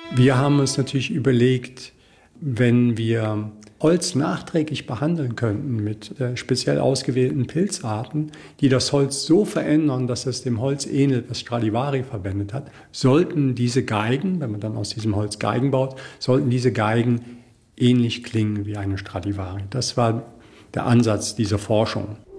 Wir haben uns natürlich überlegt, wenn wir Holz nachträglich behandeln könnten mit speziell ausgewählten Pilzarten, die das Holz so verändern, dass es dem Holz ähnelt, was Stradivari verwendet hat, sollten diese Geigen, wenn man dann aus diesem Holz Geigen baut, sollten diese Geigen ähnlich klingen wie eine Stradivari. Das war der Ansatz dieser Forschung.